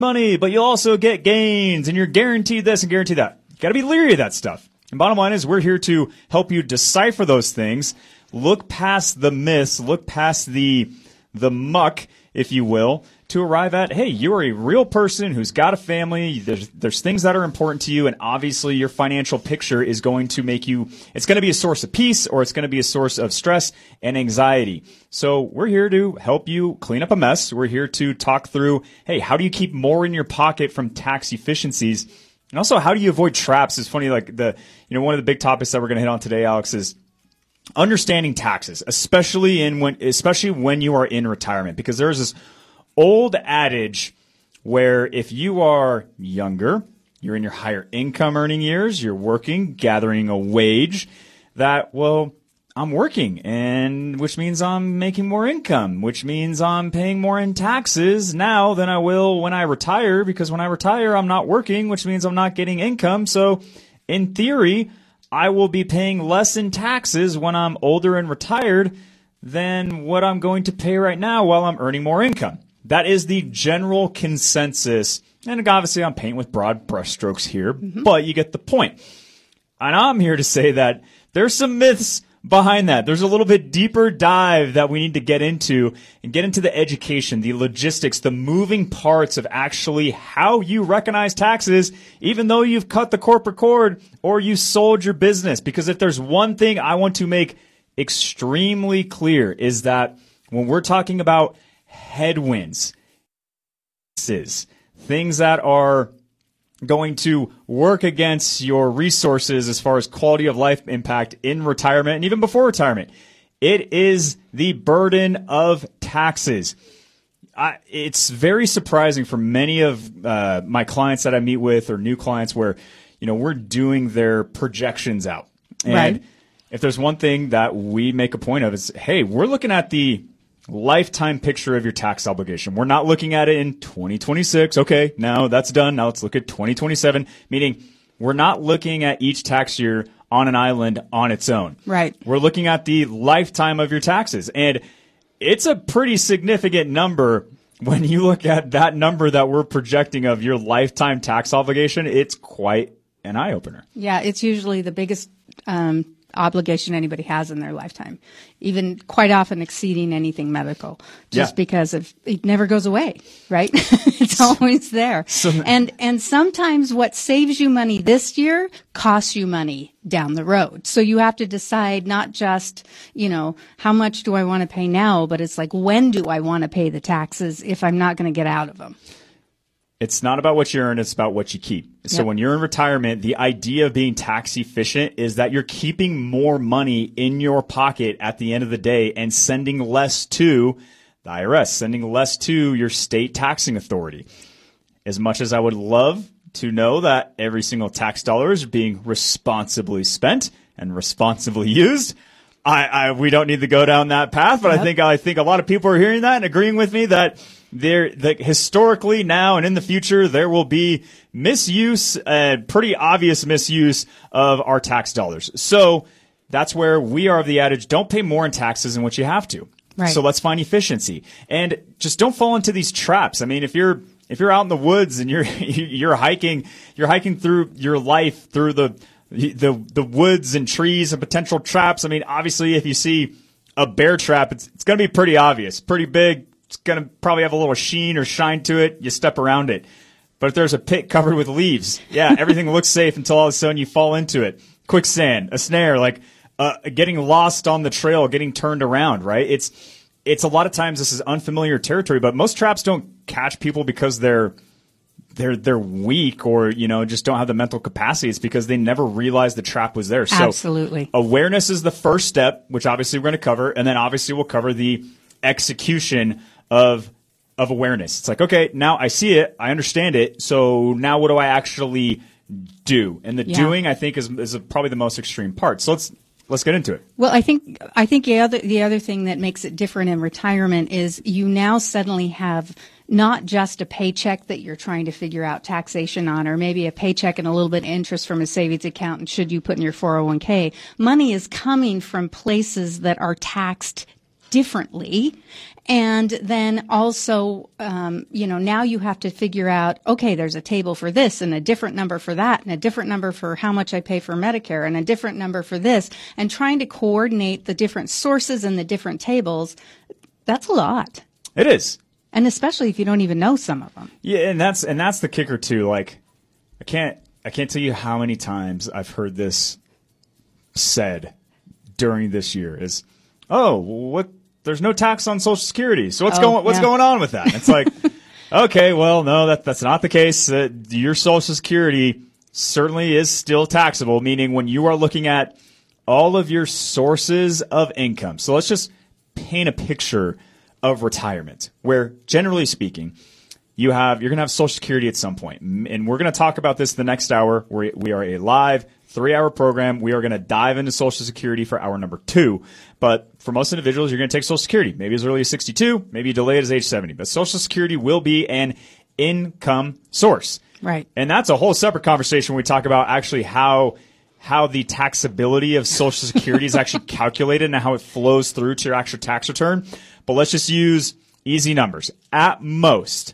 money, but you'll also get gains, and you're guaranteed this and guaranteed that. You got to be leery of that stuff. And bottom line is, we're here to help you decipher those things, look past the myths, look past the muck, if you will, to arrive at, hey, you're a real person who's got a family. There's things that are important to you, and obviously your financial picture is going to make you, it's going to be a source of peace, or it's going to be a source of stress and anxiety. So we're here to help you clean up a mess. We're here to talk through, hey, how do you keep more in your pocket from tax efficiencies? And also, how do you avoid traps? It's funny, like one of the big topics that we're going to hit on today, Alex, is understanding taxes, especially when you are in retirement, because there's this old adage where if you are younger, you're in your higher income earning years, you're working, gathering a wage, that, well, I'm working, and which means I'm making more income, which means I'm paying more in taxes now than I will when I retire, because when I retire, I'm not working, which means I'm not getting income. So in theory, I will be paying less in taxes when I'm older and retired than what I'm going to pay right now while I'm earning more income. That is the general consensus. And obviously, I'm painting with broad brushstrokes here, but you get the point. And I'm here to say that there's some myths behind that. There's a little bit deeper dive that we need to get into, and get into the education, the logistics, the moving parts of actually how you recognize taxes, even though you've cut the corporate cord or you sold your business. Because if there's one thing I want to make extremely clear, is that when we're talking about headwinds, things that are going to work against your resources as far as quality of life impact in retirement and even before retirement, it is the burden of taxes. It's very surprising for many of my clients that I meet with, or new clients, where we're doing their projections out. And right. If there's one thing that we make a point of, is, hey, we're looking at the lifetime picture of your tax obligation. We're not looking at it in 2026. Okay, now that's done. Now let's look at 2027, meaning we're not looking at each tax year on an island on its own. Right. We're looking at the lifetime of your taxes. And it's a pretty significant number when you look at that number that we're projecting of your lifetime tax obligation. It's quite an eye-opener. Yeah, it's usually the biggest obligation anybody has in their lifetime, even quite often exceeding anything medical, just because it never goes away, right? It's always there. And sometimes what saves you money this year costs you money down the road. So you have to decide not just, how much do I want to pay now, but it's like, when do I want to pay the taxes if I'm not going to get out of them? It's not about what you earn, it's about what you keep. So when you're in retirement, the idea of being tax efficient is that you're keeping more money in your pocket at the end of the day and sending less to the IRS, sending less to your state taxing authority. As much as I would love to know that every single tax dollar is being responsibly spent and responsibly used, we don't need to go down that path. But I think a lot of people are hearing that and agreeing with me that historically now and in the future, there will be misuse, pretty obvious misuse of our tax dollars. So that's where we are of the adage, don't pay more in taxes than what you have to. Right. So let's find efficiency, and just don't fall into these traps. I mean, if you're out in the woods and you're hiking through your life through the woods and trees and potential traps. I mean, obviously, if you see a bear trap, it's going to be pretty obvious, pretty big. It's going to probably have a little sheen or shine to it. You step around it. But if there's a pit covered with leaves, everything looks safe until all of a sudden you fall into it. Quicksand, a snare, like getting lost on the trail, getting turned around, right? It's a lot of times this is unfamiliar territory, but most traps don't catch people because they're weak or, just don't have the mental capacity. It's because they never realized the trap was there. So absolutely. Awareness is the first step, which obviously we're going to cover. And then obviously we'll cover the execution of awareness. It's like, okay, now I see it, I understand it. So now what do I actually do? And the doing, I think, is probably the most extreme part. So let's get into it. Well, I think the other thing that makes it different in retirement is you now suddenly have not just a paycheck that you're trying to figure out taxation on, or maybe a paycheck and a little bit of interest from a savings account, and should you put in your 401k. Money is coming from places that are taxed differently. And then also, now you have to figure out, okay, there's a table for this and a different number for that and a different number for how much I pay for Medicare and a different number for this, and trying to coordinate the different sources and the different tables. That's a lot. It is. And especially if you don't even know some of them. Yeah. And that's the kicker too. Like, I can't tell you how many times I've heard this said during this year is, there's no tax on Social Security. So what's going on with that? It's like, okay, well, no, that's not the case. Your Social Security certainly is still taxable, meaning when you are looking at all of your sources of income. So let's just paint a picture of retirement where, generally speaking, you're going to have Social Security at some point. And we're going to talk about this the next hour. We are a live 3-hour program. We are going to dive into Social Security for hour number 2. But for most individuals, you're going to take Social Security, maybe as early as 62, maybe you delay it as age 70. But Social Security will be an income source. Right. And that's a whole separate conversation when we talk about actually how the taxability of Social Security is actually calculated and how it flows through to your actual tax return. But let's just use easy numbers. At most,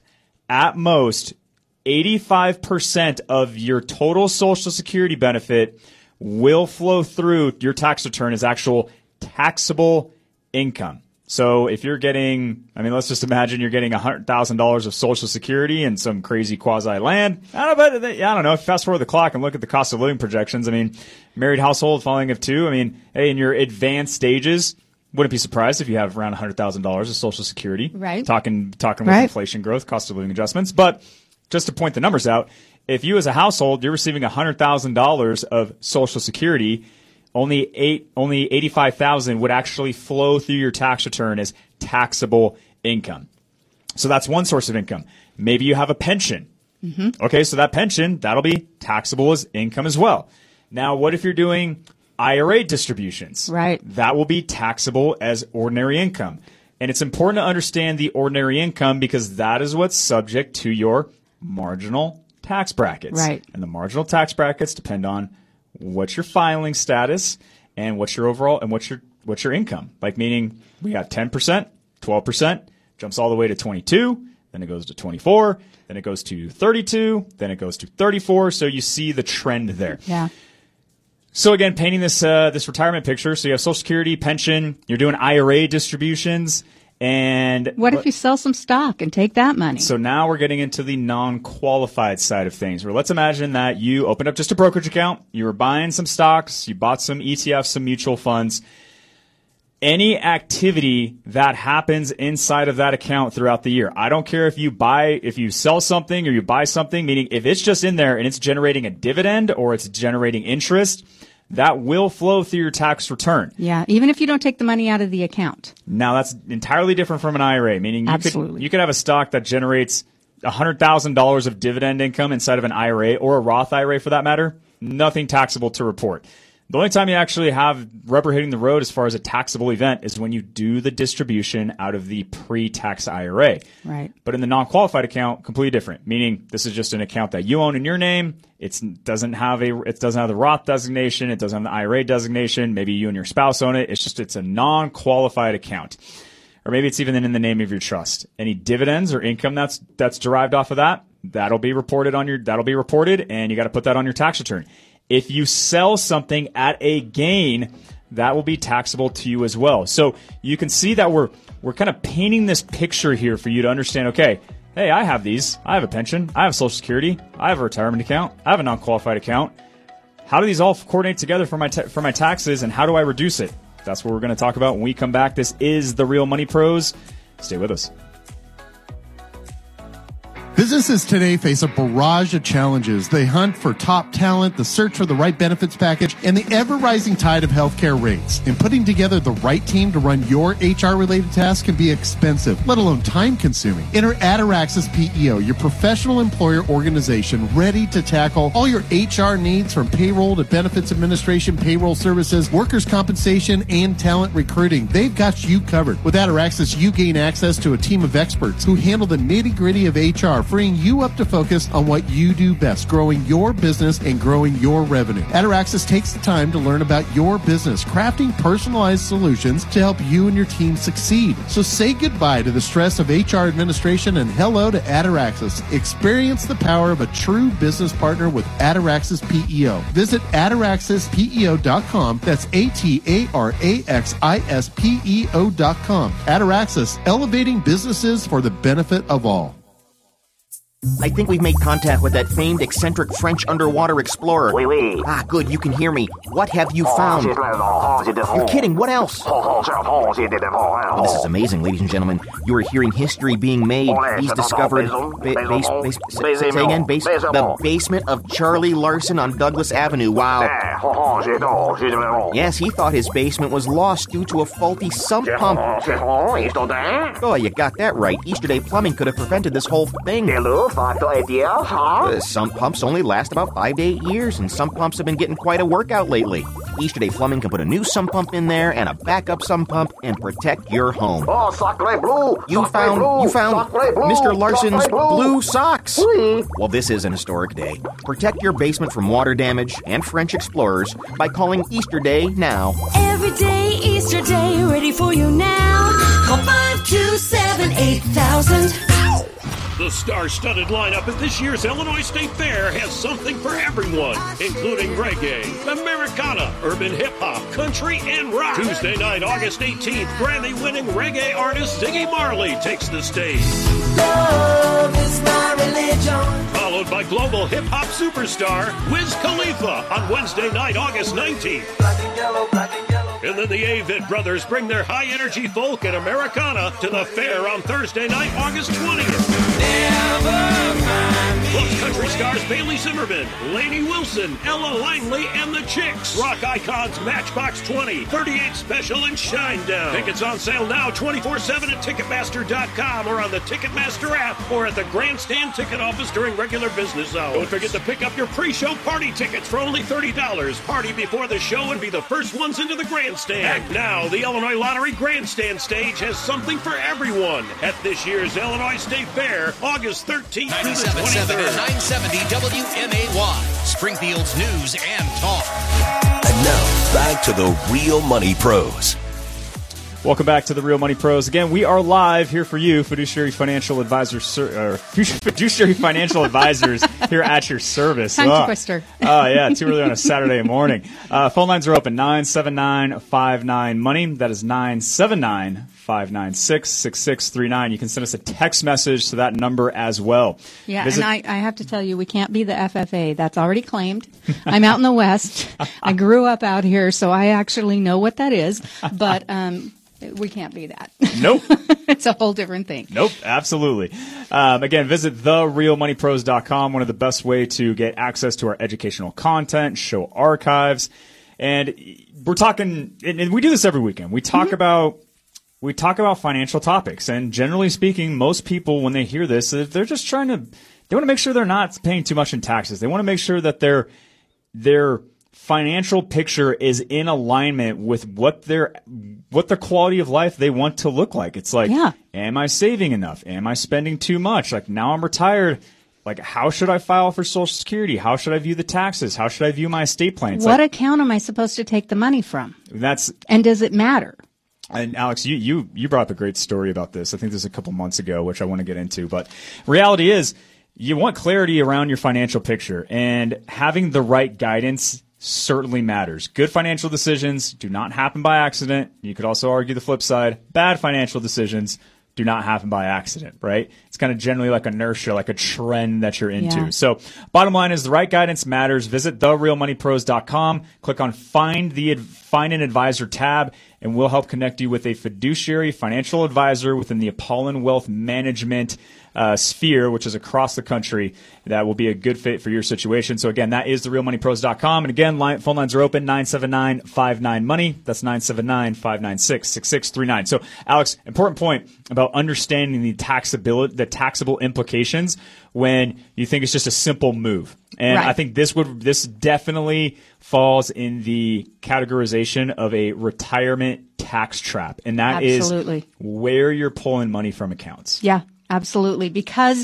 85% of your total Social Security benefit will flow through your tax return as actual taxable income. So if you're getting, let's just imagine you're getting $100,000 of Social Security and some crazy quasi land. I don't know. Fast forward the clock and look at the cost of living projections. Married household, following of 2. Hey, in your advanced stages, wouldn't be surprised if you have around $100,000 of Social Security. Right. Talking with inflation growth, cost of living adjustments. But just to point the numbers out, if you as a household, you're receiving $100,000 of Social Security, only $85,000 would actually flow through your tax return as taxable income. So that's one source of income. Maybe you have a pension. Mm-hmm. Okay, so that pension, that'll be taxable as income as well. Now, what if you're doing IRA distributions? Right. That will be taxable as ordinary income. And it's important to understand the ordinary income because that is what's subject to your marginal tax brackets. Right. And the marginal tax brackets depend on what's your filing status and what's your overall and what's your income. Like, meaning we have 10%, 12%, jumps all the way to 22, then it goes to 24, then it goes to 32, then it goes to 34. So you see the trend there. Yeah. So again, painting this retirement picture. So you have Social Security, pension, you're doing IRA distributions. And what if you sell some stock and take that money? So now we're getting into the non-qualified side of things, where let's imagine that you opened up just a brokerage account, you were buying some stocks, you bought some ETFs, some mutual funds. Any activity that happens inside of that account throughout the year, I don't care if you sell something or you buy something, meaning if it's just in there and it's generating a dividend or it's generating interest, that will flow through your tax return. Yeah, even if you don't take the money out of the account. Now, that's entirely different from an IRA, meaning you could have a stock that generates $100,000 of dividend income inside of an IRA or a Roth IRA for that matter. Nothing taxable to report. The only time you actually have rubber hitting the road as far as a taxable event is when you do the distribution out of the pre-tax IRA. Right. But in the non-qualified account, completely different. Meaning this is just an account that you own in your name. It doesn't have the Roth designation. It doesn't have the IRA designation. Maybe you and your spouse own it. It's a non-qualified account. Or maybe it's even in the name of your trust. Any dividends or income that's derived off of that, that'll be reported and you got to put that on your tax return. If you sell something at a gain, that will be taxable to you as well. So you can see that we're kind of painting this picture here for you to understand, okay, hey, I have these. I have a pension. I have Social Security. I have a retirement account. I have a non-qualified account. How do these all coordinate together for my taxes, and how do I reduce it? That's what we're going to talk about when we come back. This is The Real Money Pros. Stay with us. Businesses today face a barrage of challenges. They hunt for top talent, the search for the right benefits package, and the ever-rising tide of healthcare rates. And putting together the right team to run your HR-related tasks can be expensive, let alone time-consuming. Enter Ataraxis PEO, your professional employer organization ready to tackle all your HR needs from payroll to benefits administration, payroll services, workers' compensation, and talent recruiting. They've got you covered. With Ataraxis, you gain access to a team of experts who handle the nitty-gritty of HR freeing you up to focus on what you do best, growing your business and growing your revenue. Ataraxis takes the time to learn about your business, crafting personalized solutions to help you and your team succeed. So say goodbye to the stress of HR administration and hello to Ataraxis. Experience the power of a true business partner with Ataraxis PEO. Visit ataraxispeo.com. That's ATARAXISPEO.com. Ataraxis, elevating businesses for the benefit of all. I think we've made contact with that famed eccentric French underwater explorer. Oui, oui. Ah, good, you can hear me. What have you found? You're kidding, what else? Oh, this is amazing, ladies and gentlemen. You are hearing history being made. He's discovered... Say again, the basement of Charlie Larson on Douglas Avenue. Wow. Yes, he thought his basement was lost due to a faulty sump pump. Oh, you got that right. Easter Day Plumbing could have prevented this whole thing. Sump pumps only last about 5 to 8 years, and sump pumps have been getting quite a workout lately. Easter Day Plumbing can put a new sump pump in there and a backup sump pump and protect your home. Oh, sacré bleu! You found Mr. Larson's blue socks. Oui. Well, this is an historic day. Protect your basement from water damage and French explorers by calling Easter Day now. Every day, Easter Day, ready for you now. Call 527-8000. The star-studded lineup at this year's Illinois State Fair has something for everyone, including reggae, Americana, urban hip-hop, country, and rock. Tuesday night, August 18th, Grammy-winning reggae artist Ziggy Marley takes the stage. Love is my religion. Followed by global hip-hop superstar Wiz Khalifa on Wednesday night, August 19th. Black and yellow, black and yellow. And then the Avett Brothers bring their high-energy folk and Americana to the fair on Thursday night, August 20th. Plus country stars Bailey Zimmerman, Lainey Wilson, Ella Langley, and the Chicks. Rock icons Matchbox 20, 38 Special, and Shinedown. Tickets on sale now 24/7 at Ticketmaster.com or on the Ticketmaster app or at the Grandstand ticket office during regular business hours. Don't forget to pick up your pre-show party tickets for only $30. Party before the show and be the first ones into the Grandstand. Act now, the Illinois Lottery Grandstand stage has something for everyone at this year's Illinois State Fair, August 13th through the 97.7 23rd. and 970 WMAY, Springfield's news and talk. And now, back to the Real Money Pros. Welcome back to the Real Money Pros. Again, we are live here for you, fiduciary financial advisors, fiduciary financial advisors here at your service. Tongue twister. Oh, yeah, too early on a Saturday morning. Phone lines are open, 979-59-MONEY. That is 979-596-6639. You can send us a text message to that number as well. Yeah, and I have to tell you, we can't be the FFA. That's already claimed. I'm out in the West. I grew up out here, so I actually know what that is. But we can't be that. Nope. It's a whole different thing. Nope, absolutely. Again, visit therealmoneypros.com, one of the best way to get access to our educational content, show archives. And we're talking, and we do this every weekend. We talk about financial topics. And generally speaking, most people, when they hear this, they're just they want to make sure they're not paying too much in taxes. They want to make sure that their financial picture is in alignment with what their quality of life they want to look like. It's like, Am I saving enough? Am I spending too much? Like, now I'm retired. Like, how should I file for Social Security? How should I view the taxes? How should I view my estate plan? What account am I supposed to take the money from? And does it matter? And Alex, you brought up a great story about this. I think this was a couple months ago, which I want to get into. But reality is, you want clarity around your financial picture, and having the right guidance certainly matters. Good financial decisions do not happen by accident. You could also argue the flip side. Bad financial decisions do not happen by accident, right? It's kind of generally like inertia, like a trend that you're into. Yeah. So bottom line is the right guidance matters. Visit therealmoneypros.com. Click on Find an Advisor tab, and we'll help connect you with a fiduciary financial advisor within the Apollon Wealth Management sphere, which is across the country, that will be a good fit for your situation. So again, that is therealmoneypros.com. And again, phone lines are open, 979-59-MONEY. That's 979-596-6639. So Alex, important point about understanding the taxable implications when you think it's just a simple move. And right. I think this definitely falls in the categorization of a retirement tax trap. And that Absolutely. is where you're pulling money from accounts. Yeah. Absolutely, because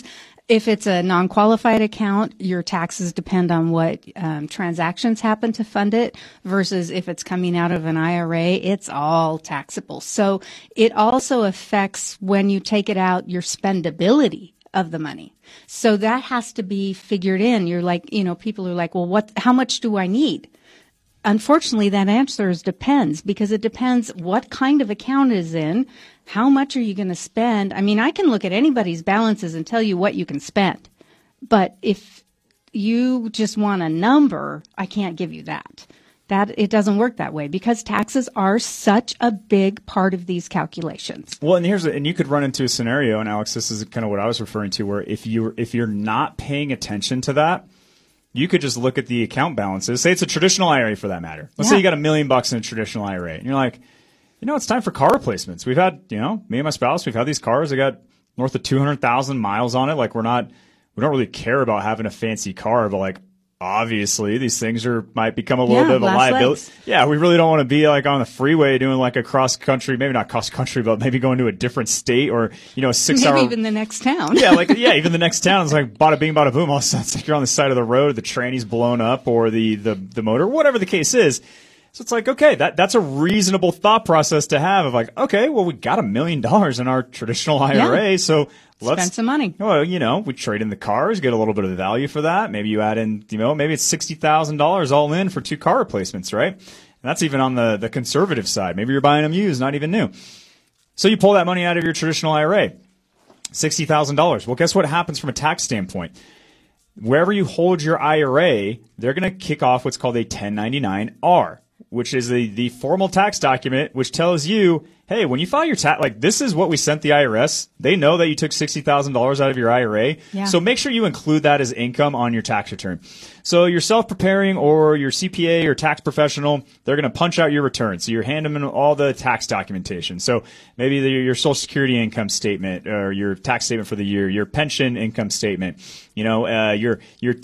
If it's a non-qualified account, your taxes depend on what transactions happen to fund it versus if it's coming out of an IRA, it's all taxable. So it also affects when you take it out, your spendability of the money. So that has to be figured in. You're like, people are like, well, how much do I need? Unfortunately, that answer is depends, because it depends what kind of account it is in. How much are you going to spend? I mean, I can look at anybody's balances and tell you what you can spend. But if you just want a number, I can't give you that. It doesn't work that way because taxes are such a big part of these calculations. Well, and you could run into a scenario, and Alex, this is kind of what I was referring to, where if you're not paying attention to that, you could just look at the account balances. Say it's a traditional IRA for that matter. Let's say you got $1 million in a traditional IRA, and you're like, it's time for car replacements. We've had, me and my spouse, we've had these cars. They got north of 200,000 miles on it. Like we don't really care about having a fancy car, but like obviously these things might become a little bit of a liability. Legs. Yeah, we really don't want to be like on the freeway doing like a cross country, maybe not cross country, but maybe going to a different state or a 6 hour. Maybe even the next town. Even the next town. It's like bada bing, bada boom. All of a sudden, it's like you're on the side of the road, the tranny's blown up, or the motor, whatever the case is. So it's like, okay, that's a reasonable thought process to have of like, okay, well, we got $1 million in our traditional IRA, so let's spend some money. Well, we trade in the cars, get a little bit of the value for that. Maybe you add in, maybe it's $60,000 all in for 2 car replacements, right? And that's even on the conservative side. Maybe you're buying them used, not even new. So you pull that money out of your traditional IRA, $60,000. Well, guess what happens from a tax standpoint? Wherever you hold your IRA, they're going to kick off what's called a 1099-R. Which is the formal tax document, which tells you, hey, when you file your tax, like this is what we sent the IRS. They know that you took $60,000 out of your IRA. Yeah. So make sure you include that as income on your tax return. So you're self-preparing or your CPA or tax professional, they're going to punch out your return. So you're handing them all the tax documentation. So maybe your Social Security income statement or your tax statement for the year, your pension income statement, your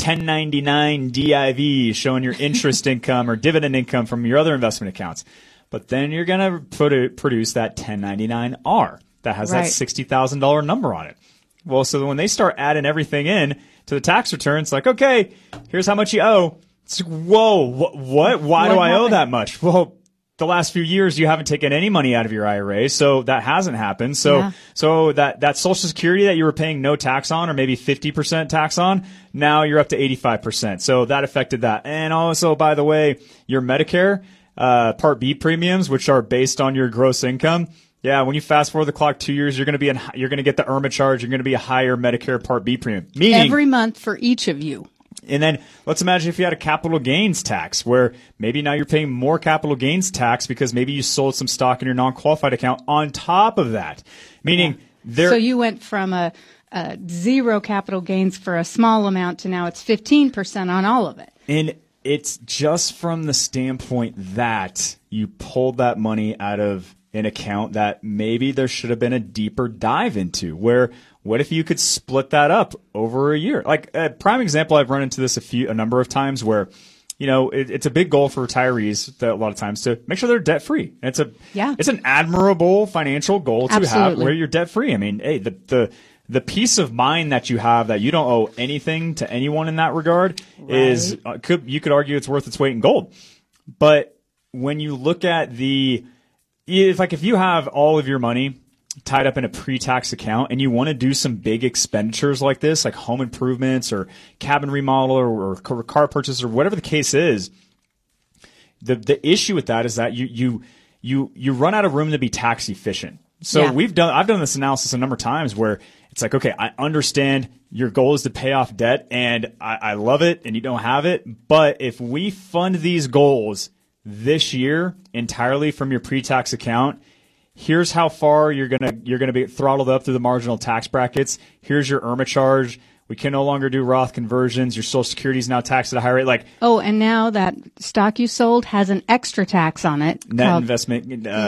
1099 DIV showing your interest income or dividend income from your other investment accounts. But then you're going to produce that 1099-R that has that $60,000 number on it. Well, so when they start adding everything in to the tax return, it's like, okay, here's how much you owe. It's like, whoa, what? Why do I owe that much? Well, the last few years you haven't taken any money out of your IRA, so that hasn't happened. So that Social Security that you were paying no tax on, or maybe 50% tax on, now you're up to 85%. So that affected that. And also, by the way, your Medicare Part B premiums, which are based on your gross income. Yeah, when you fast forward the clock 2 years, you're going to get the IRMAA charge. You're going to be a higher Medicare Part B premium. Meaning every month for each of you. And then let's imagine if you had a capital gains tax where maybe now you're paying more capital gains tax because maybe you sold some stock in your non-qualified account on top of that. Meaning So you went from a zero capital gains for a small amount to now it's 15% on all of it. And it's just from the standpoint that you pulled that money out of an account that maybe there should have been a deeper dive into, where what if you could split that up over a year? Like a prime example, I've run into this a number of times where, it's a big goal for retirees that a lot of times to make sure they're debt free. It's an admirable financial goal to have where you're debt free. I mean, hey, the peace of mind that you have that you don't owe anything to anyone in that regard is you could argue it's worth its weight in gold. But when you look at if you have all of your money tied up in a pre-tax account and you want to do some big expenditures like this, like home improvements or cabin remodel or car purchase or whatever the case is, the issue with that is that you run out of room to be tax efficient. So I've done this analysis a number of times where it's like, okay, I understand your goal is to pay off debt and I love it and you don't have it. But if we fund these goals this year entirely from your pre-tax account, here's how far you're gonna be throttled up through the marginal tax brackets. Here's your IRMAA charge. We can no longer do Roth conversions. Your Social Security is now taxed at a high rate. And now that stock you sold has an extra tax on it. Net investment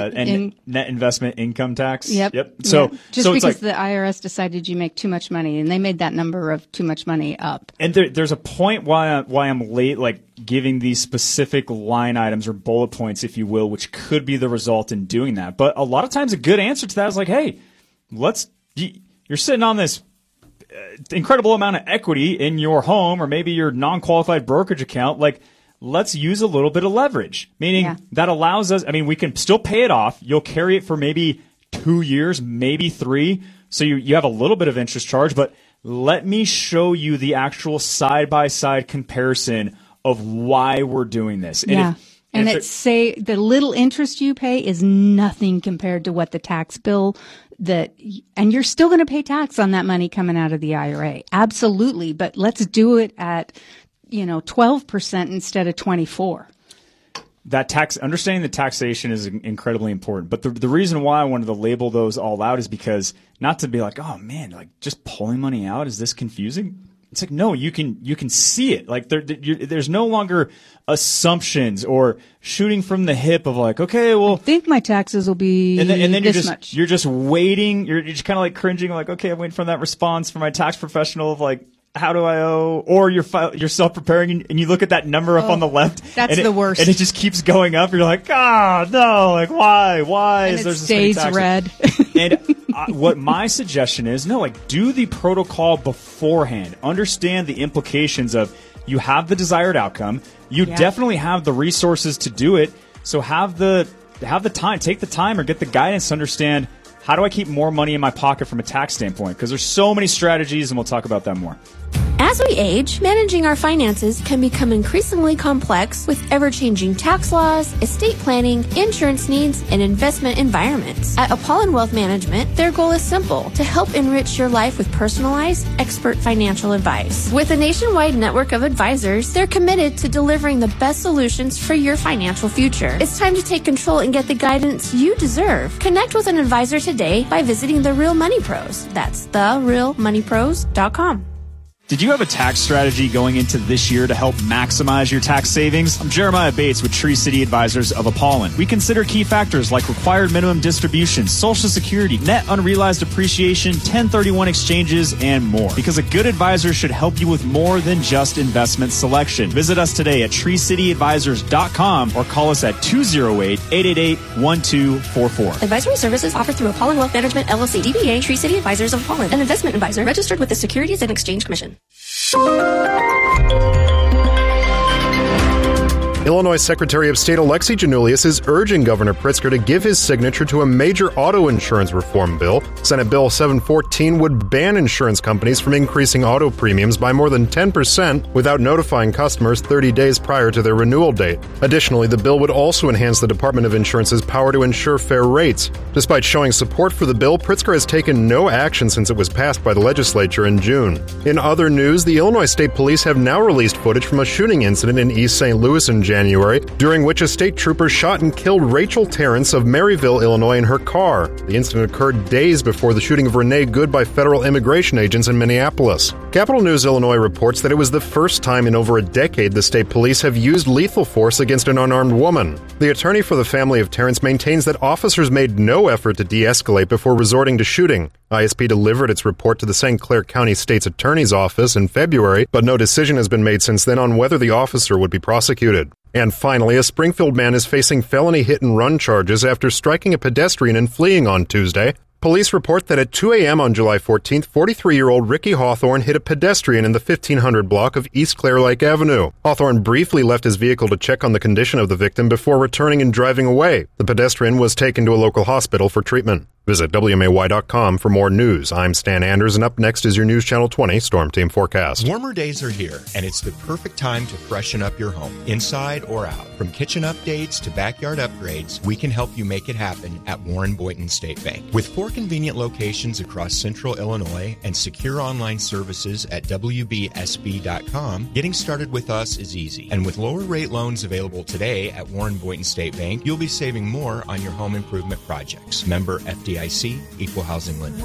income tax. Yep. So because the IRS decided you make too much money, and they made that number of too much money up. And there's a point why I'm late, giving these specific line items or bullet points, if you will, which could be the result in doing that. But a lot of times, a good answer to that is like, hey, you're sitting on this incredible amount of equity in your home or maybe your non-qualified brokerage account. Like, let's use a little bit of leverage, meaning that allows us, I mean, we can still pay it off. You'll carry it for maybe 2 years, maybe 3. So you have a little bit of interest charge, but let me show you the actual side-by-side comparison of why we're doing this. And the little interest you pay is nothing compared to what the tax bill and you're still going to pay tax on that money coming out of the IRA. Absolutely. But let's do it at 12% instead of 24%. Understanding the taxation is incredibly important. But the reason why I wanted to label those all out is because not to be like, oh man, like just pulling money out, is this confusing? It's like, no, you can see it. Like there's no longer assumptions or shooting from the hip of like, okay, well, I think my taxes will be and then much. You're just waiting. You're just kind of like cringing, like, okay, I'm waiting for that response from my tax professional of like, how do I owe? Or you're self-preparing and you look at that number up on the left. That's the worst. And it just keeps going up. You're like, no, like why and is there this many taxes? Red. And what my suggestion is, do the protocol beforehand. Understand the implications of you have the desired outcome. You definitely have the resources to do it. So have the time, take the time or get the guidance to understand, how do I keep more money in my pocket from a tax standpoint? Because there's so many strategies, and we'll talk about that more. As we age, managing our finances can become increasingly complex with ever-changing tax laws, estate planning, insurance needs, and investment environments. At Apollon Wealth Management, their goal is simple: to help enrich your life with personalized, expert financial advice. With a nationwide network of advisors, they're committed to delivering the best solutions for your financial future. It's time to take control and get the guidance you deserve. Connect with an advisor today by visiting The Real Money Pros. That's therealmoneypros.com. Did you have a tax strategy going into this year to help maximize your tax savings? I'm Jeremiah Bates with Tree City Advisors of Apollon. We consider key factors like required minimum distributions, Social Security, net unrealized appreciation, 1031 exchanges, and more. Because a good advisor should help you with more than just investment selection. Visit us today at treecityadvisors.com or call us at 208-888-1244. Advisory services offered through Apollon Wealth Management, LLC, DBA, Tree City Advisors of Apollon, an investment advisor registered with the Securities and Exchange Commission. Illinois Secretary of State Alexi Giannoulias is urging Governor Pritzker to give his signature to a major auto insurance reform bill. Senate Bill 714 would ban insurance companies from increasing auto premiums by more than 10% without notifying customers 30 days prior to their renewal date. Additionally, the bill would also enhance the Department of Insurance's power to ensure fair rates. Despite showing support for the bill, Pritzker has taken no action since it was passed by the legislature in June. In other news, the Illinois State Police have now released footage from a shooting incident in East St. Louis in January, during which a state trooper shot and killed Rachel Terrence of Maryville, Illinois, in her car. The incident occurred days before the shooting of Renee Good by federal immigration agents in Minneapolis. Capital News Illinois reports that it was the first time in over a decade the state police have used lethal force against an unarmed woman. The attorney for the family of Terrence maintains that officers made no effort to de-escalate before resorting to shooting. ISP delivered its report to the St. Clair County State's Attorney's Office in February, but no decision has been made since then on whether the officer would be prosecuted. And finally, a Springfield man is facing felony hit-and-run charges after striking a pedestrian and fleeing on Tuesday. Police report that at 2 a.m. on July 14th, 43-year-old Ricky Hawthorne hit a pedestrian in the 1500 block of East Clair Lake Avenue. Hawthorne briefly left his vehicle to check on the condition of the victim before returning and driving away. The pedestrian was taken to a local hospital for treatment. Visit WMAY.com for more news. I'm Stan Anders, and up next is your News Channel 20 Storm Team Forecast. Warmer days are here, and it's the perfect time to freshen up your home, inside or out. From kitchen updates to backyard upgrades, we can help you make it happen at Warren Boynton State Bank. With 4 convenient locations across central Illinois and secure online services at WBSB.com, getting started with us is easy. And with lower rate loans available today at Warren Boynton State Bank, you'll be saving more on your home improvement projects. Member FDIC, Equal Housing Lender.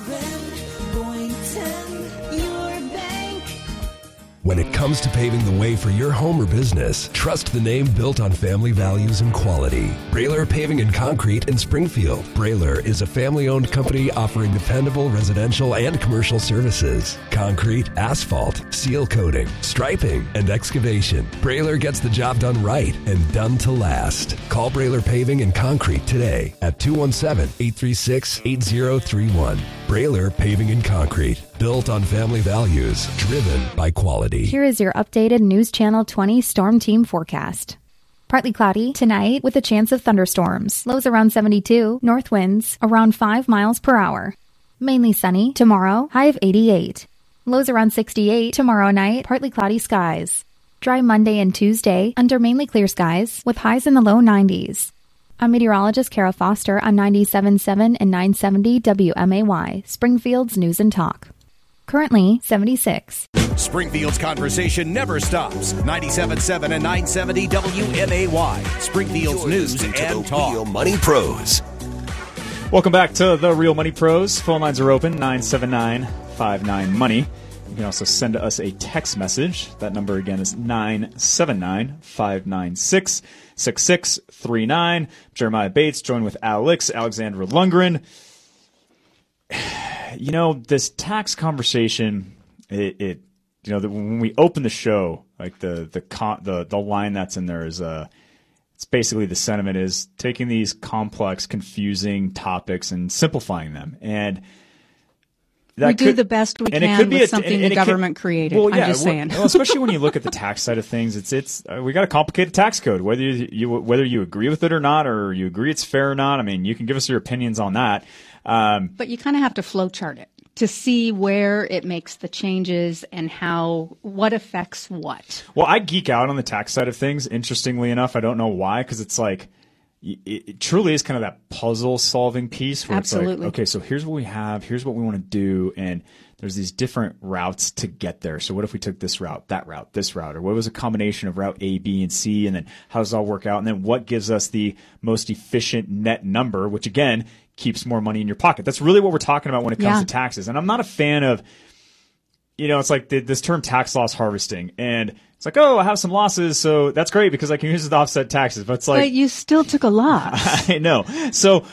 When it comes to paving the way for your home or business, trust the name built on family values and quality. Brailer Paving and Concrete in Springfield. Brailer is a family-owned company offering dependable residential and commercial services. Concrete, asphalt, seal coating, striping, and excavation. Brailer gets the job done right and done to last. Call Brailer Paving and Concrete today at 217-836-8031. Brailer Paving and Concrete. Built on family values. Driven by quality. Here is your updated News Channel 20 Storm Team forecast. Partly cloudy tonight with a chance of thunderstorms. Lows around 72. North winds around 5 miles per hour. Mainly sunny tomorrow. High of 88. Lows around 68 tomorrow night. Partly cloudy skies. Dry Monday and Tuesday under mainly clear skies with highs in the low 90s. I'm meteorologist Kara Foster on 97.7 and 970 WMAY, Springfield's News and Talk. Currently 76. Springfield's conversation never stops. 97.7 and 970 WMAY, Springfield's News and Talk. Real Money Pros. Welcome back to the Real Money Pros. Phone lines are open, 979-59-MONEY. You can also send us a text message. That number again is 979-596-6639. Jeremiah Bates, joined with Alex, Alexandra Lundgren. You know, this tax conversation, when we open the show, like the line that's in there is it's basically the sentiment is taking these complex, confusing topics and simplifying them. And we do the best we can with something the government created. Well, yeah, I'm just saying. Well, especially when you look at the tax side of things, it's we got a complicated tax code. Whether you agree with it or not, or you agree it's fair or not. I mean, you can give us your opinions on that. But you kind of have to flowchart it to see where it makes the changes and what affects what. Well, I geek out on the tax side of things. Interestingly enough, I don't know why, because it's like it truly is kind of that puzzle solving piece where Absolutely. It's like, okay, so here's what we have, here's what we want to do, and there's these different routes to get there. So what if we took this route, that route, this route, or what was a combination of route A, B, and C, and then how does it all work out? And then what gives us the most efficient net number, which again keeps more money in your pocket? That's really what we're talking about when it comes to taxes. And I'm not a fan of, it's like this term tax loss harvesting, and it's like, oh, I have some losses, so that's great because I can use it to offset taxes. But it's like, but you still took a loss. I know. So,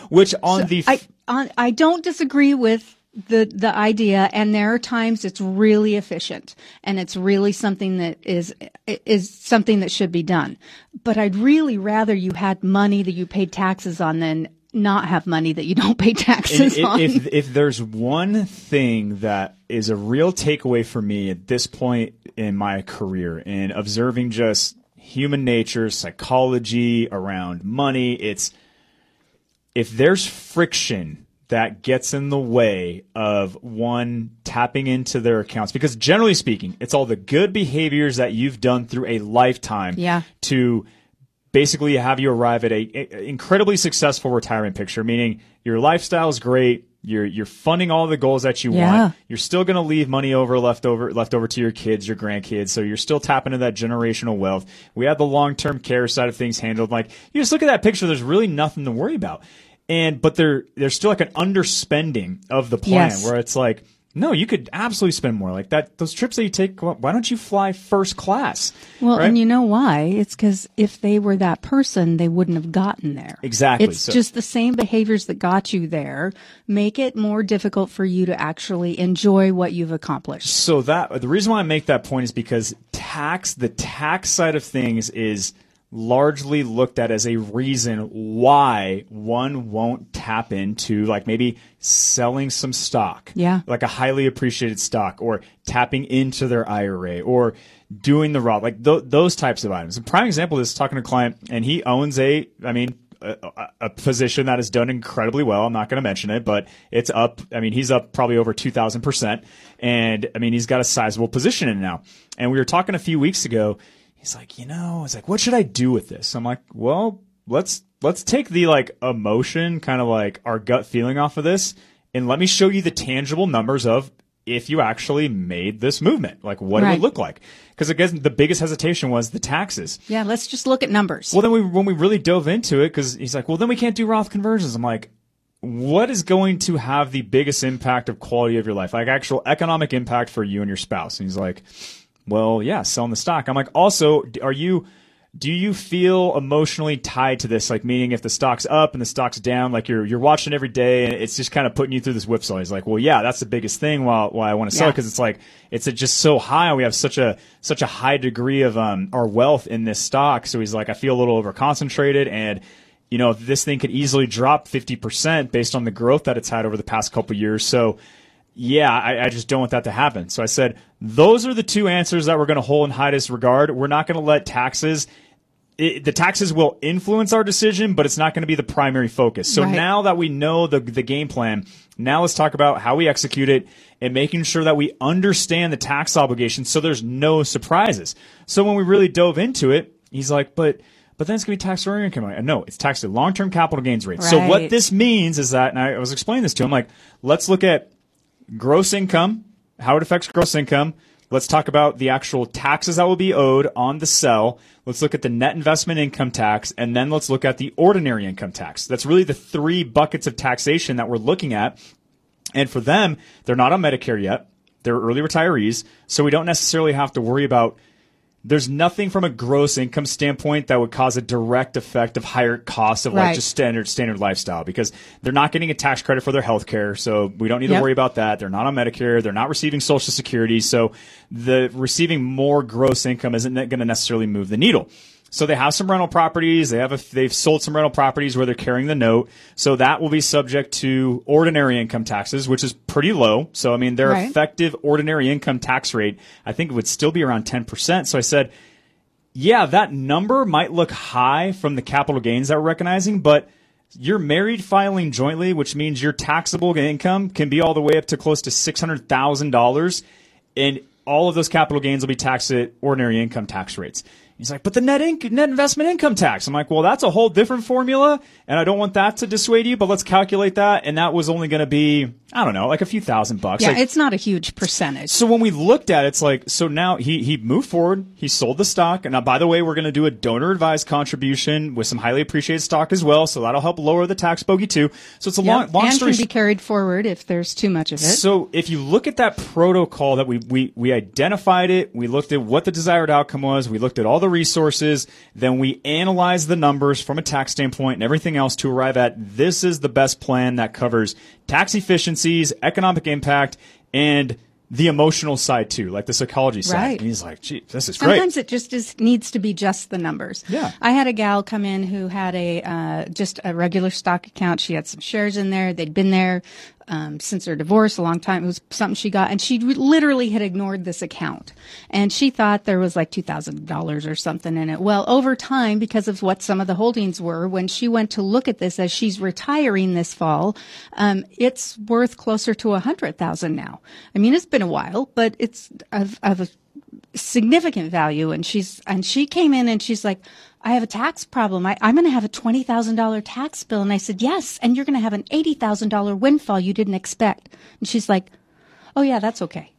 I don't disagree with the idea, and there are times it's really efficient and it's really something that is something that should be done. But I'd really rather you had money that you paid taxes on than not have money that you don't pay taxes on. If there's one thing that is a real takeaway for me at this point in my career in observing just human nature, psychology around money, it's if there's friction that gets in the way of one tapping into their accounts, because generally speaking, it's all the good behaviors that you've done through a lifetime to basically have you arrive at a incredibly successful retirement picture, meaning your lifestyle is great. You're funding all the goals that you want. You're still going to leave money left over to your kids, your grandkids. So you're still tapping into that generational wealth. We have the long-term care side of things handled. Like, you just look at that picture, there's really nothing to worry about. But there's still like an underspending of the plan where it's like, no, you could absolutely spend more like that. Those trips that you take, why don't you fly first class? Well, right? And you know why? It's because if they were that person, they wouldn't have gotten there. Exactly. It's just the same behaviors that got you there make it more difficult for you to actually enjoy what you've accomplished. So the reason why I make that point is because the tax side of things is largely looked at as a reason why one won't tap into, like, maybe selling some stock, like a highly appreciated stock, or tapping into their IRA, or doing the Roth, like those types of items. A prime example is talking to a client, and he owns a position that has done incredibly well. I'm not going to mention it, but it's up. I mean, he's up probably over 2,000%. And I mean, he's got a sizable position in it now. And we were talking a few weeks ago. He's like, what should I do with this? I'm like, well, let's take the like emotion, kind of like our gut feeling off of this, and let me show you the tangible numbers of if you actually made this movement, like what it would look like. Because again, the biggest hesitation was the taxes. Yeah, let's just look at numbers. Well, then when we really dove into it, because he's like, well, then we can't do Roth conversions. I'm like, what is going to have the biggest impact of quality of your life, like actual economic impact for you and your spouse? And he's like, well, yeah, selling the stock. I'm like, also, do you feel emotionally tied to this? Like, meaning if the stock's up and the stock's down, like you're watching every day and it's just kind of putting you through this whipsaw. He's like, well, yeah, that's the biggest thing why I want to sell it, because it's like, it's just so high and we have such a high degree of our wealth in this stock. So he's like, I feel a little over concentrated, and this thing could easily drop 50% based on the growth that it's had over the past couple of years. So, yeah, I just don't want that to happen. So I said, those are the two answers that we're going to hold in highest regard. We're not going to let the taxes will influence our decision, but it's not going to be the primary focus. So now that we know the game plan, now let's talk about how we execute it and making sure that we understand the tax obligations so there's no surprises. So when we really dove into it, he's like, but then it's going to be taxed on income. No, it's taxed at long-term capital gains rates. Right. So what this means is that, and I was explaining this to him, like, let's look at gross income, how it affects gross income. Let's talk about the actual taxes that will be owed on the sell. Let's look at the net investment income tax, and then let's look at the ordinary income tax. That's really the three buckets of taxation that we're looking at. And for them, they're not on Medicare yet. They're early retirees, so we don't necessarily have to worry about. There's nothing from a gross income standpoint that would cause a direct effect of higher costs of like just standard lifestyle, because they're not getting a tax credit for their health care. So we don't need to worry about that. They're not on Medicare. They're not receiving Social Security. So the receiving more gross income isn't going to necessarily move the needle. So they have some rental properties. They've sold some rental properties where they're carrying the note. So that will be subject to ordinary income taxes, which is pretty low. So, I mean, their effective ordinary income tax rate, I think it would still be around 10%. So I said, yeah, that number might look high from the capital gains that we're recognizing, but you're married filing jointly, which means your taxable income can be all the way up to close to $600,000. And all of those capital gains will be taxed at ordinary income tax rates. He's like, but the net investment income tax. I'm like, well, that's a whole different formula, and I don't want that to dissuade you, but let's calculate that. And that was only going to be, I don't know, like a few $1,000. Yeah, like, it's not a huge percentage. So when we looked at it, it's like, so now he moved forward. He sold the stock. And now, by the way, we're going to do a donor-advised contribution with some highly appreciated stock as well, so that'll help lower the tax bogey too. So it's a long story. And can be carried forward if there's too much of it. So if you look at that protocol that we identified it, we looked at what the desired outcome was, we looked at all the resources, then we analyzed the numbers from a tax standpoint and everything else to arrive at this is the best plan that covers tax efficiencies, economic impact, and the emotional side too, like the psychology side. Right. And he's like, gee, this is great. Sometimes it just needs to be just the numbers. Yeah. I had a gal come in who had just a regular stock account. She had some shares in there. They'd been there since her divorce a long time. It was something she got, and she literally had ignored this account. And she thought there was like $2,000 or something in it. Well, over time, because of what some of the holdings were, when she went to look at this as she's retiring this fall, it's worth closer to $100,000 now. I mean, it's been a while, but it's of a significant value. And she came in and she's like, I have a tax problem. I'm going to have a $20,000 tax bill. And I said, yes. And you're going to have an $80,000 windfall you didn't expect. And she's like, oh yeah, that's okay.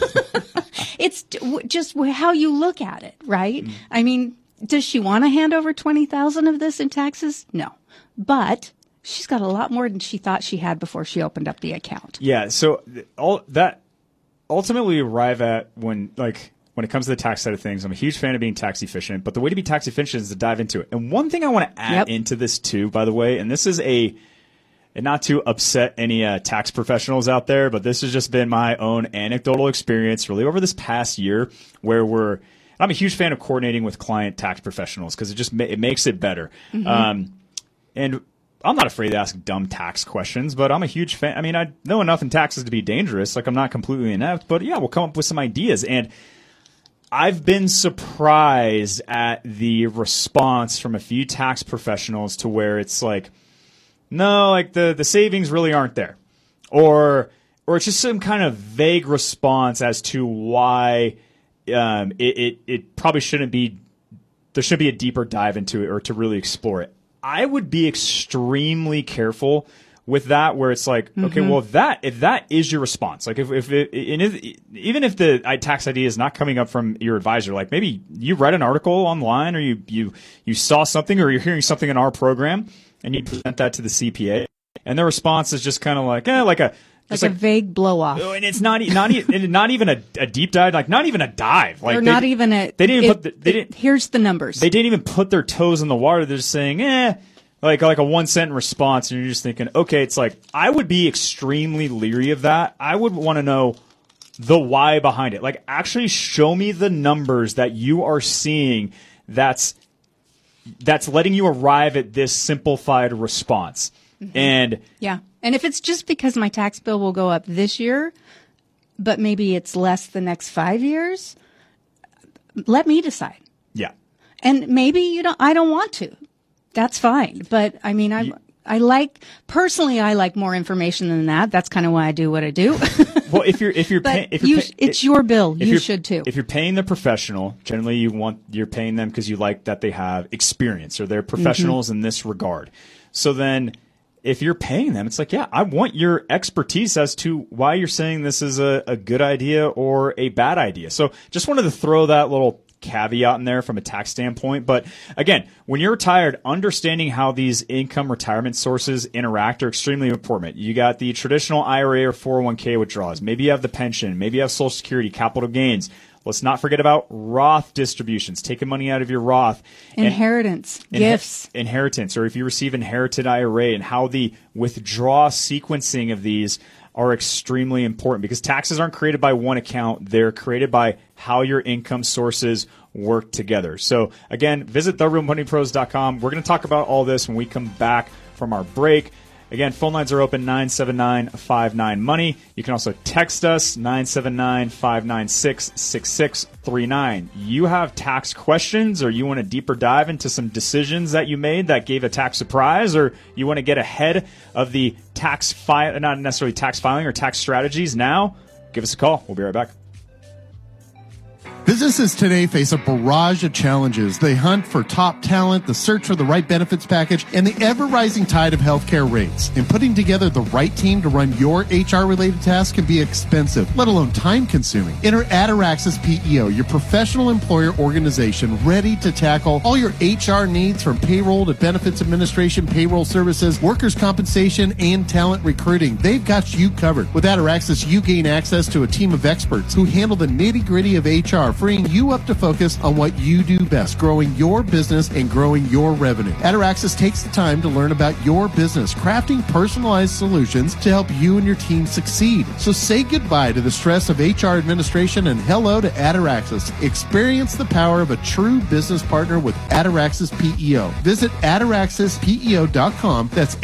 It's just how you look at it, right? I mean, does she want to hand over $20,000 of this in taxes? No, but she's got a lot more than she thought she had before she opened up the account. Yeah. So all that ultimately arrive at when it comes to the tax side of things, I'm a huge fan of being tax efficient, but the way to be tax efficient is to dive into it. And one thing I want to add into this too, by the way, and this is and not to upset any tax professionals out there, but this has just been my own anecdotal experience really over this past year where I'm a huge fan of coordinating with client tax professionals because it makes it better. Mm-hmm. And I'm not afraid to ask dumb tax questions, but I'm a huge fan. I mean, I know enough in taxes to be dangerous. Like, I'm not completely inept, but yeah, we'll come up with some ideas. And I've been surprised at the response from a few tax professionals to where it's like, no, like the savings really aren't there. Or it's just some kind of vague response as to why it probably shouldn't be, there should be a deeper dive into it or to really explore it. I would be extremely careful with that, where it's like, okay, well, if that is your response, like even if the tax ID is not coming up from your advisor, like maybe you read an article online or you saw something or you're hearing something in our program and you present that to the CPA and their response is just kind of like, like a vague blow off. And it's not even a deep dive, like not even a dive. Like or not even a, they didn't here's the numbers. They didn't even put their toes in the water. They're just saying, like a 1 sentence response. And you're just thinking, okay, it's like, I would be extremely leery of that. I would want to know the why behind it. Like, actually show me the numbers that you are seeing that's that's letting you arrive at this simplified response. Mm-hmm. And if it's just because my tax bill will go up this year, but maybe it's less the next 5 years, let me decide. Yeah. And maybe I don't want to. That's fine. But I mean, I like more information than that. That's kind of why I do what I do. Well, it's your bill. You should too. If you're paying the professional, generally you're paying them because you like that they have experience or they're professionals in this regard. So then if you're paying them, it's like, yeah, I want your expertise as to why you're saying this is a good idea or a bad idea. So just wanted to throw that little caveat in there from a tax standpoint. But again, when you're retired, understanding how these income retirement sources interact are extremely important. You got the traditional IRA or 401k withdrawals. Maybe you have the pension. Maybe you have Social Security, capital gains. Let's not forget about Roth distributions, taking money out of your Roth. Inheritance, gifts. Inheritance, or if you receive inherited IRA, and how the withdrawal sequencing of these are extremely important, because taxes aren't created by one account. They're created by how your income sources work together. So again, visit therealmoneypros.com. We're going to talk about all this when we come back from our break. Again, phone lines are open, 979-59-MONEY. You can also text us, 979-596-6639. You have tax questions, or you want a deeper dive into some decisions that you made that gave a tax surprise, or you want to get ahead of the not necessarily tax filing or tax strategies now, give us a call. We'll be right back. Businesses today face a barrage of challenges. They hunt for top talent, the search for the right benefits package, and the ever-rising tide of healthcare rates. And putting together the right team to run your HR-related tasks can be expensive, let alone time-consuming. Enter Ataraxis PEO, your professional employer organization ready to tackle all your HR needs, from payroll to benefits administration, payroll services, workers' compensation, and talent recruiting. They've got you covered. With Ataraxis, you gain access to a team of experts who handle the nitty-gritty of HR, freeing you up to focus on what you do best, growing your business and growing your revenue. Ataraxis takes the time to learn about your business, crafting personalized solutions to help you and your team succeed. So say goodbye to the stress of HR administration and hello to Ataraxis. Experience the power of a true business partner with Ataraxis PEO. Visit ataraxispeo.com. That's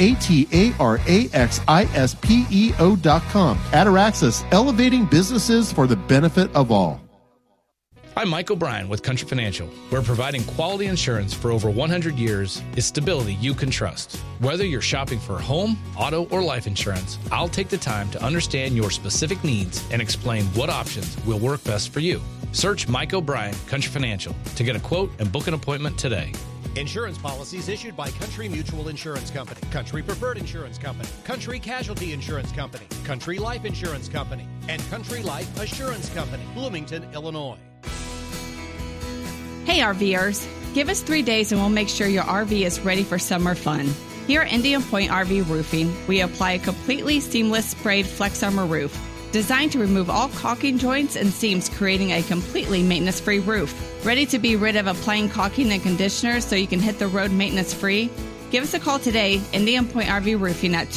ATARAXISPEO.com. Ataraxis, elevating businesses for the benefit of all. I'm Mike O'Brien with Country Financial, where providing quality insurance for over 100 years is stability you can trust. Whether you're shopping for home, auto, or life insurance, I'll take the time to understand your specific needs and explain what options will work best for you. Search Mike O'Brien, Country Financial, to get a quote and book an appointment today. Insurance policies issued by Country Mutual Insurance Company, Country Preferred Insurance Company, Country Casualty Insurance Company, Country Life Insurance Company, and Country Life Assurance Company, Bloomington, Illinois. Hey RVers, give us 3 days and we'll make sure your RV is ready for summer fun. Here at Indian Point RV Roofing, we apply a completely seamless sprayed Flex Armor roof, designed to remove all caulking joints and seams, creating a completely maintenance-free roof. Ready to be rid of applying caulking and conditioner so you can hit the road maintenance-free? Give us a call today, Indian Point RV Roofing at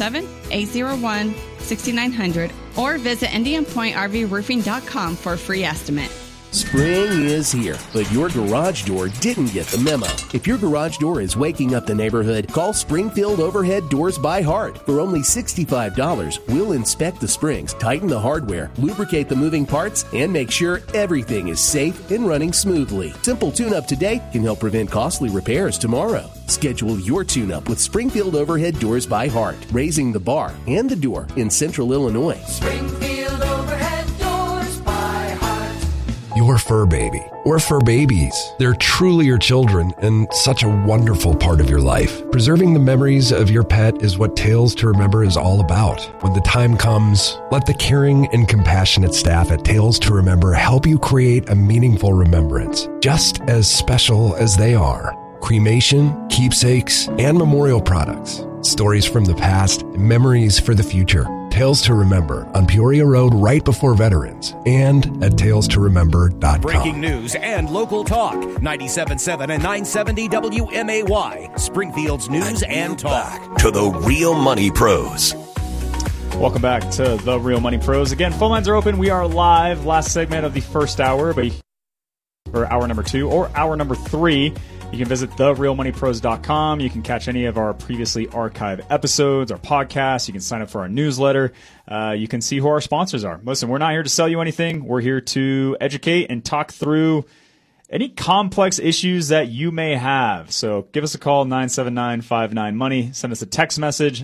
217-801-6900, or visit IndianPointRVRoofing.com for a free estimate. Spring is here, but your garage door didn't get the memo. If your garage door is waking up the neighborhood, call Springfield Overhead Doors by Heart. For only $65, we'll inspect the springs, tighten the hardware, lubricate the moving parts, and make sure everything is safe and running smoothly. Simple tune-up today can help prevent costly repairs tomorrow. Schedule your tune-up with Springfield Overhead Doors by Heart, raising the bar and the door in Central Illinois. Springfield Overhead Doors by Heart. Your fur baby, or fur babies. They're truly your children and such a wonderful part of your life. Preserving the memories of your pet is what Tales to Remember is all about. When the time comes, let the caring and compassionate staff at Tales to Remember help you create a meaningful remembrance, just as special as they are. Cremation, keepsakes, and memorial products. Stories from the past, memories for the future. Tales to Remember on Peoria Road right before Veterans and at talestoremember.com. Breaking news and local talk. 97.7 and 970 WMAY. Springfield's news and talk. To the Real Money Pros. Welcome back to The Real Money Pros. Again, phone lines are open. We are live. Last segment of the first hour, but or hour number 2 or hour number 3. You can visit therealmoneypros.com. You can catch any of our previously archived episodes, our podcasts. You can sign up for our newsletter. You can see who our sponsors are. Listen, we're not here to sell you anything. We're here to educate and talk through any complex issues that you may have. So give us a call, 979-59-MONEY. Send us a text message,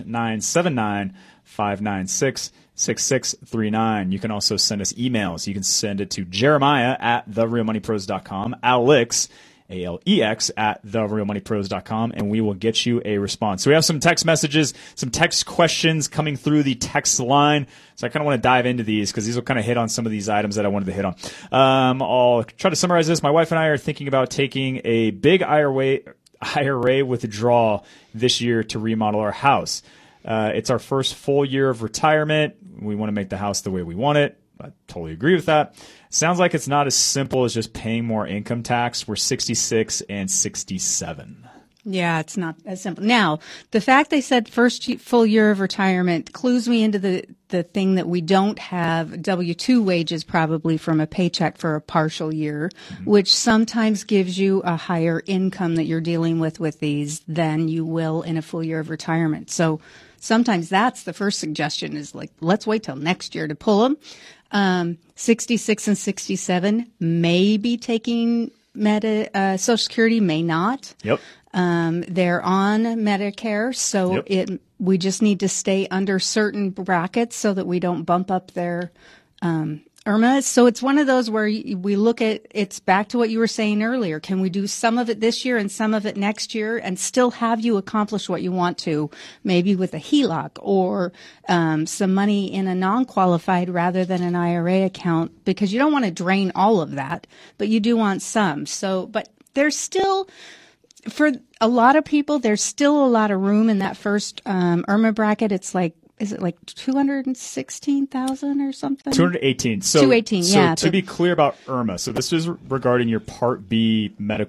979-596-6639. You can also send us emails. You can send it to Jeremiah at therealmoneypros.com, Alex, ALEX, at therealmoneypros.com, and we will get you a response. So we have some text messages, some text questions coming through the text line. So I kind of want to dive into these because these will kind of hit on some of these items that I wanted to hit on. I'll try to summarize this. My wife and I are thinking about taking a big IRA withdrawal this year to remodel our house. It's our first full year of retirement. We want to make the house the way we want it. I totally agree with that. Sounds like it's not as simple as just paying more income tax. We're 66 and 67. Yeah, it's not as simple. Now, the fact they said first full year of retirement clues me into the thing that we don't have W-2 wages probably from a paycheck for a partial year, which sometimes gives you a higher income that you're dealing with these than you will in a full year of retirement. So sometimes that's the first suggestion is like, let's wait till next year to pull them. 66 and 67 may be taking Social Security, may not. Yep. They're on Medicare, so we just need to stay under certain brackets so that we don't bump up their IRMA. So it's one of those where we look at, it's back to what you were saying earlier. Can we do some of it this year and some of it next year and still have you accomplish what you want to, maybe with a HELOC or some money in a non-qualified rather than an IRA account, because you don't want to drain all of that, but you do want some. So, but there's still, for a lot of people, there's still a lot of room in that first IRMA bracket. It's like, is it like 216,000 or something? 218. So 218, yeah. So to be clear about IRMA, so this is regarding your Part B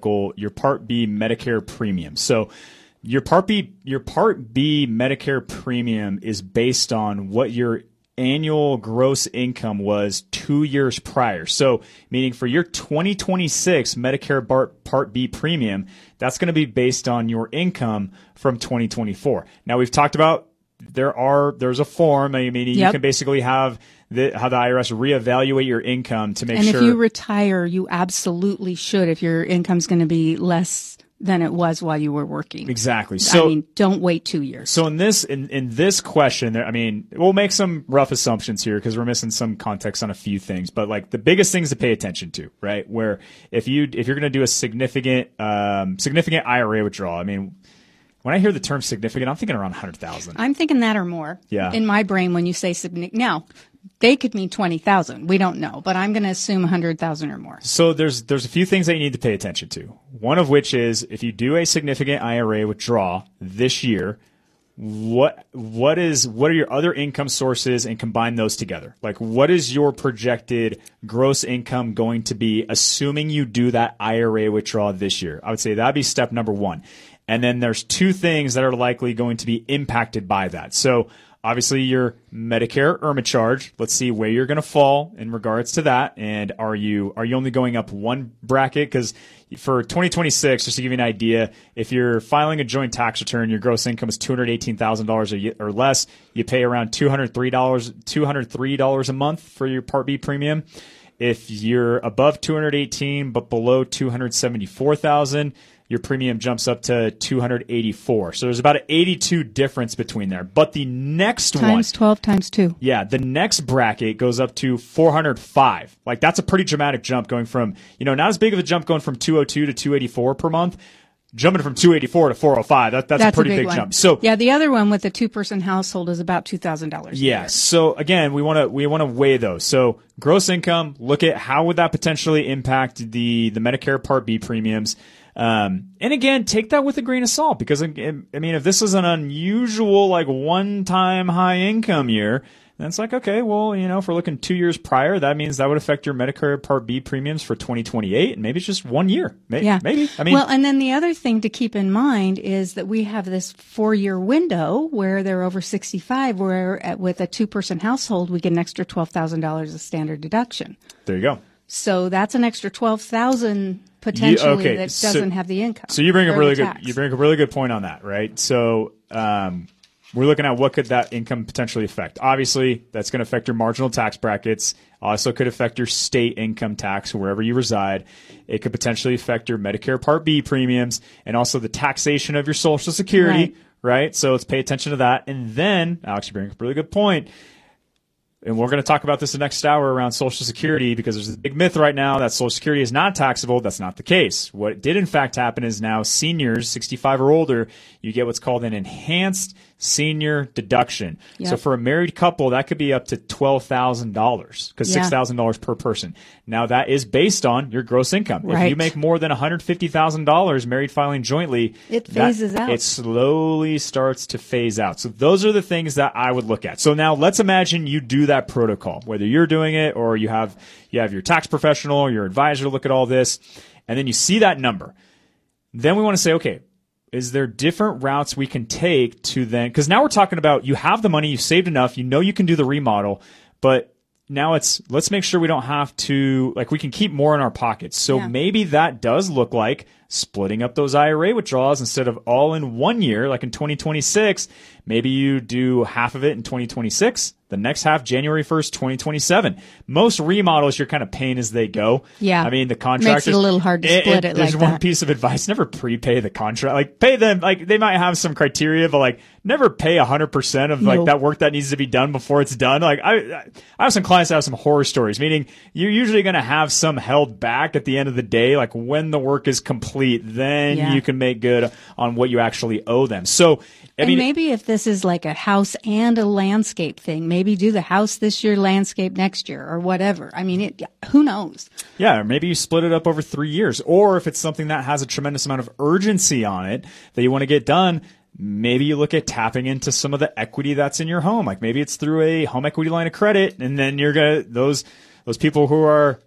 Medicare premium. So your Part B Medicare premium is based on what your annual gross income was 2 years prior. So meaning for your 2026 Medicare Part B premium, that's going to be based on your income from 2024. Now we've talked about there's a form. I mean, you can basically have how the IRS reevaluate your income to make sure. And if you retire, you absolutely should if your income's going to be less than it was while you were working. Exactly. So I mean, don't wait 2 years. So in this question, I mean, we'll make some rough assumptions here because we're missing some context on a few things. But like the biggest things to pay attention to, right? Where if you're going to do a significant IRA withdrawal, I mean, when I hear the term significant, I'm thinking around 100,000. I'm thinking that or more. Yeah. In my brain, when you say significant, now they could mean 20,000. We don't know, but I'm going to assume 100,000 or more. So there's a few things that you need to pay attention to. One of which is if you do a significant IRA withdrawal this year, what are your other income sources and combine those together? Like what is your projected gross income going to be assuming you do that IRA withdrawal this year? I would say that'd be step number one. And then there's two things that are likely going to be impacted by that. So obviously your Medicare IRMA charge. Let's see where you're going to fall in regards to that. And are you only going up one bracket? Because for 2026, just to give you an idea, if you're filing a joint tax return, your gross income is $218,000 or less, you pay around $203 a month for your Part B premium. If you're above 218 but below 274,000, your premium jumps up to $284. So there's about an 82 difference between there. But the next one times 12 times 2. Yeah, the next bracket goes up to 405. Like that's a pretty dramatic jump going from, not as big of a jump going from 202 to 284 per month. Jumping from 284 to 405, that's a pretty big jump. So yeah, the other one with a 2-person household is about $2,000. Yeah. So again, we want to weigh those. So gross income, look at how would that potentially impact the Medicare Part B premiums. And again, take that with a grain of salt because I mean, if this is an unusual like one-time high income year, then it's like, okay, well, if we're looking 2 years prior, that means that would affect your Medicare Part B premiums for 2028, and maybe it's just 1 year. Maybe. I mean, well, and then the other thing to keep in mind is that we have this 4-year window where they're over 65, where with a 2-person household, we get an extra $12,000 of standard deduction. There you go. So that's an extra $12,000 potentially that doesn't have the income. So you bring up a really good point on that, right? So we're looking at what could that income potentially affect. Obviously, that's going to affect your marginal tax brackets. Also could affect your state income tax wherever you reside. It could potentially affect your Medicare Part B premiums and also the taxation of your Social Security, right? So let's pay attention to that. And then, Alex, you bring up a really good point. And we're going to talk about this the next hour around Social Security because there's a big myth right now that Social Security is not taxable. That's not the case. What did in fact happen is now seniors, 65 or older, you get what's called an enhanced senior deduction. Yep. So for a married couple, that could be up to $12,000 because $6,000 per person. Now that is based on your gross income. Right. If you make more than $150,000 married filing jointly, it phases out. It slowly starts to phase out. So those are the things that I would look at. So now let's imagine you do that protocol, whether you're doing it or you have your tax professional, your advisor look at all this, and then you see that number. Then we want to say, okay, is there different routes we can take to then, because now we're talking about you have the money, you've saved enough, you know you can do the remodel, but now let's make sure we don't have to, we can keep more in our pockets. So maybe that does look like splitting up those IRA withdrawals instead of all in 1 year, like in 2026. Maybe you do half of it in 2026, the next half January 1st, 2027. Most remodels you're kind of paying as they go. Yeah. I mean, the contractors. Makes it a little hard to split it like that. There's one piece of advice. Never prepay the contract. Pay them, they might have some criteria, but never pay 100% of that work that needs to be done before it's done. I have some clients that have some horror stories, meaning you're usually going to have some held back at the end of the day. When the work is complete, then you can make good on what you actually owe them. So, maybe if this is like a house and a landscape thing, maybe do the house this year, landscape next year, or whatever. I mean, who knows? Yeah, or maybe you split it up over 3 years. Or if it's something that has a tremendous amount of urgency on it that you want to get done, maybe you look at tapping into some of the equity that's in your home. Maybe it's through a home equity line of credit, and then you're going to, those people who are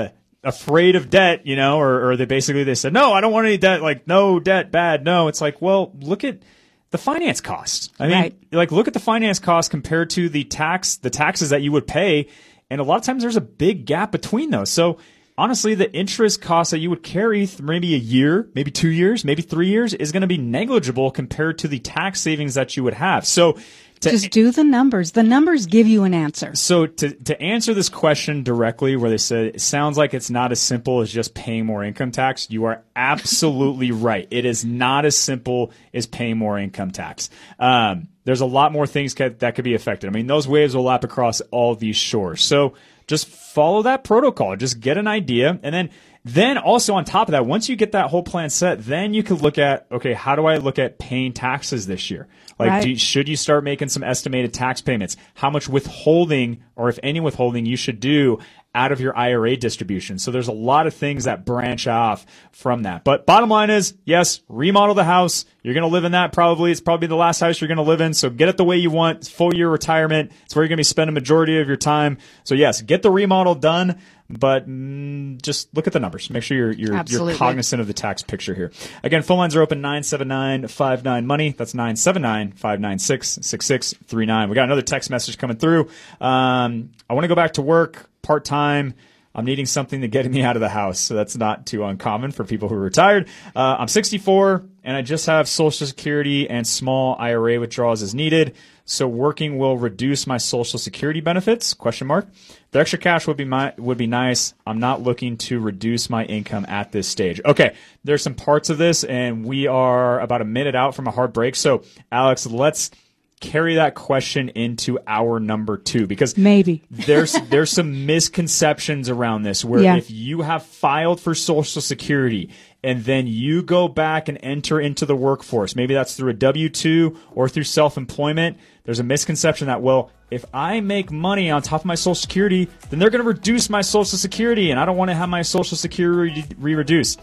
afraid of debt, or they said, no, I don't want any debt, no debt, bad. No, it's look at the finance cost. I mean, look at the finance cost compared to the taxes that you would pay. And a lot of times there's a big gap between those. So honestly, the interest cost that you would carry maybe a year, maybe 2 years, maybe 3 years is going to be negligible compared to the tax savings that you would have. So just do the numbers. The numbers give you an answer. So to answer this question directly, where they said it sounds like it's not as simple as just paying more income tax, you are absolutely right. It is not as simple as paying more income tax. There's a lot more things that could be affected. I mean, those waves will lap across all these shores. So just follow that protocol. Just get an idea. And then also on top of that, once you get that whole plan set, then you could look at, okay, how do I look at paying taxes this year? Should you start making some estimated tax payments? How much withholding, or if any withholding, you should do out of your IRA distribution? So there's a lot of things that branch off from that. But bottom line is, yes, remodel the house. You're going to live in that probably. It's probably the last house you're going to live in. So get it the way you want. It's full year retirement. It's where you're going to be spending a majority of your time. So yes, get the remodel done. But just look at the numbers. Make sure you're cognizant of the tax picture here. Again, phone lines are open 979-59-MONEY. That's 979-596-6639. We got another text message coming through. I want to go back to work part-time. I'm needing something to get me out of the house. So that's not too uncommon for people who are retired. I'm 64 and I just have Social Security and small IRA withdrawals as needed. So working will reduce my Social Security benefits? ? The extra cash would be nice. I'm not looking to reduce my income at this stage. Okay, there's some parts of this, and we are about a minute out from a hard break. So, Alex, let's carry that question into hour number 2, because maybe there's some misconceptions around this where if you have filed for Social Security and then you go back and enter into the workforce, maybe that's through a W-2 or through self-employment, there's a misconception that, if I make money on top of my Social Security, then they're going to reduce my Social Security, and I don't want to have my Social Security reduced.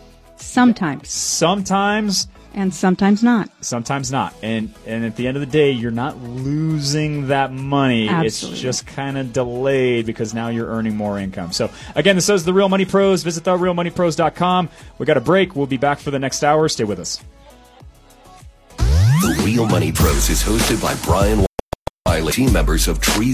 Sometimes. And sometimes not. Sometimes not. And at the end of the day, you're not losing that money. Absolutely. It's just kind of delayed because now you're earning more income. So, again, this is The Real Money Pros. Visit therealmoneypros.com. We got a break. We'll be back for the next hour. Stay with us. The Real Money Pros is hosted by Brian Wiley, team members of Tree